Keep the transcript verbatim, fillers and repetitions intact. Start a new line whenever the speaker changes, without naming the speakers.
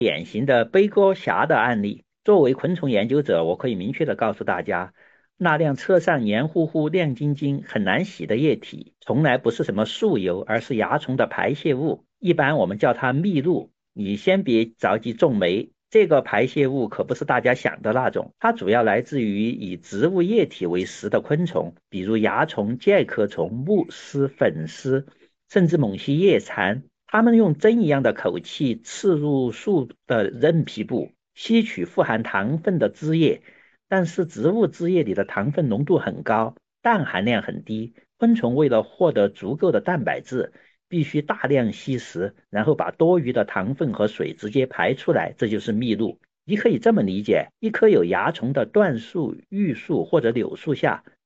典型的背锅侠的案例。作为昆虫研究者，我可以明确的告诉大家，那辆车上黏糊糊、亮晶晶、很难洗的液体，从来不是什么树油，而是蚜虫的排泄物。一般我们叫它蜜露。你先别着急皱眉，这个排泄物可不是大家想的那种，它主要来自于以植物液体为食的昆虫，比如蚜虫、介壳虫、慕丝、粉丝，甚至某些叶蚕。它们用针一样的口器刺入树的韧皮部，吸取富含糖分的汁液。但是植物汁液里的糖分浓度很高，氮含量很低。昆虫为了获得足够的蛋白质，必须大量吸食，然后把多余的糖分和水直接排出来，这就是蜜露。你可以这么理解：一棵有蚜虫的椴树、玉树或者柳树下，